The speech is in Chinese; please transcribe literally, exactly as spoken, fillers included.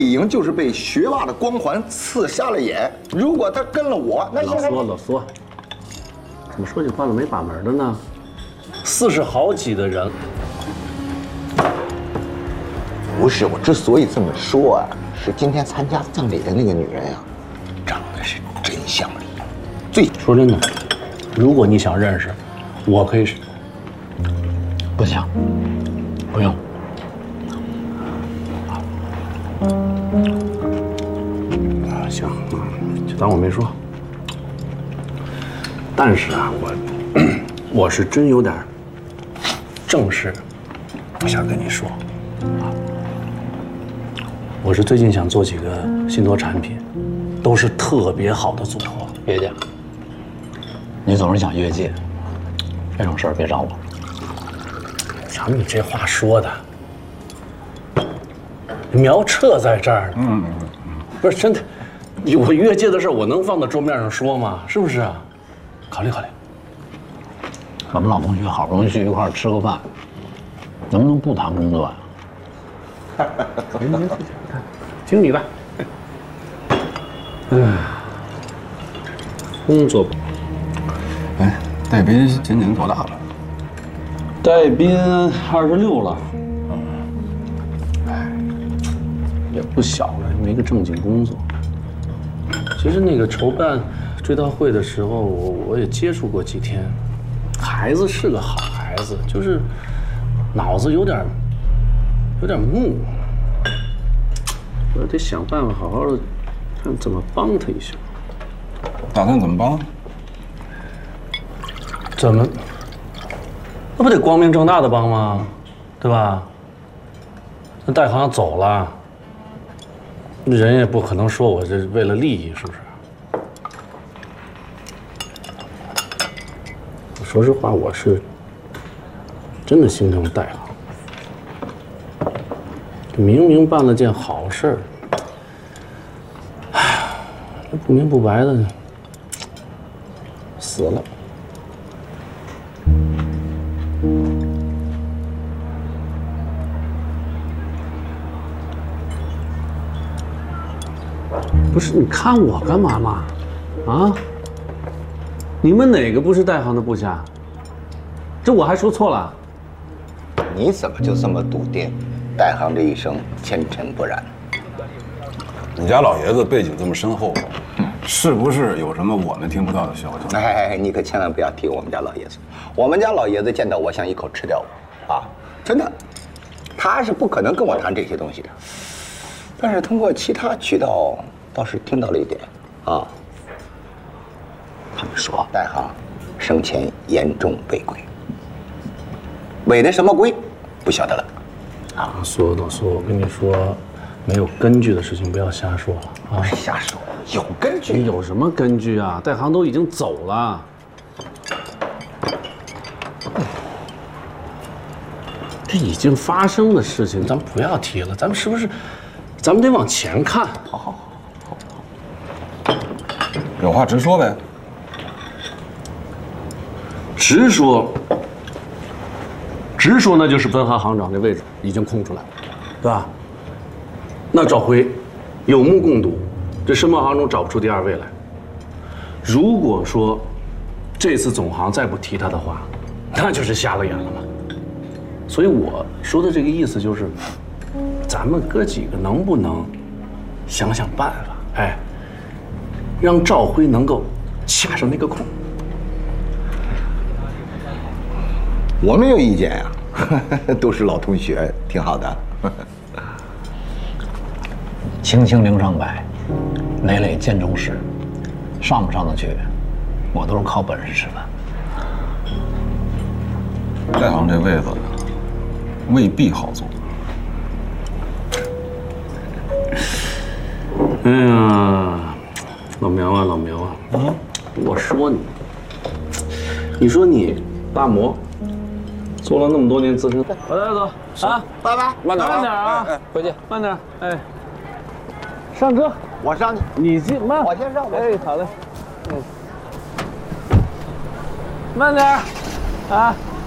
李莹就是被学霸的光环刺瞎了眼。如果他跟了我，那老苏老苏，怎么说句话了没把门的呢？四十好几的人， 不是我之所以这么说啊，是今天参加葬礼的那个女人啊，长得是真像李莹。最说真的，如果你想认识，我可以是。 不行，不用。 啊，行，就当我没说。但是啊，我我是真有点正事，我想跟你说啊。我是最近想做几个信托产品，都是特别好的组合。 别介，你总是想越界，这种事儿别找我。 瞧你这话说的，苗彻在这儿呢。嗯嗯嗯，不是真的，我越界的事我能放到桌面上说吗？是不是啊？考虑考虑。 我们老同学好不容易聚一块儿吃个饭，能不能不谈工作呀？ 听你的。哎，工作。 哎，戴斌今年多大了？ 戴斌二十六了，哎，也不小了，没个正经工作。其实那个筹办追悼会的时候，我我也接触过几天。孩子是个好孩子，就是脑子有点有点木。我得想办法好好的看怎么帮他一下。 打算怎么帮？ 怎么？那不得光明正大的帮吗？对吧？那代行走了，人也不可能说我这是为了利益，是不是？说实话，我是真的心疼代行。明明办了件好事儿，哎呀，这不明不白的死了。不是你看我干嘛嘛？啊？你们哪个不是代行的部下？这我还说错了？ 你怎么就这么笃定，代行这一生前尘不染？ 你家老爷子背景这么深厚，是不是有什么我们听不到的消息？ 哎，你可千万不要提我们家老爷子，我们家老爷子见到我想一口吃掉我，啊，真的，他是不可能跟我谈这些东西的。但是通过其他渠道倒是听到了一点，啊，他们说代行生前严重违规，违的什么规，不晓得了。 啊，苏董苏，我跟你说，没有根据的事情不要瞎说了啊！ 不是瞎说，有根据。 你有什么根据啊？代行都已经走了。这已经发生的事情，咱们不要提了。咱们是不是？咱们得往前看。好好好，好， 有话直说呗。 直说，直说，那就是分行行长这位置已经空出来了，对吧？那赵辉有目共睹，这申报行中找不出第二位来。如果说这次总行再不提他的话，那就是瞎了眼了嘛。所以我说的这个意思就是，咱们哥几个能不能想想办法，哎，让赵辉能够卡上那个空。 我没有意见呀、啊，都是老同学，挺好的。 清清零上百，累累见中事，上不上得去，我都是靠本事吃饭。 代行这位子未必好做。 哎呀，老苗啊，老苗啊，嗯，我说你，你说你大魔做了那么多年资深，我带走啊， 拜拜， 慢点，慢点啊，回去慢点，哎，上车， 我上去， 你先慢， 我先上， 哎，好嘞，嗯，慢点，啊。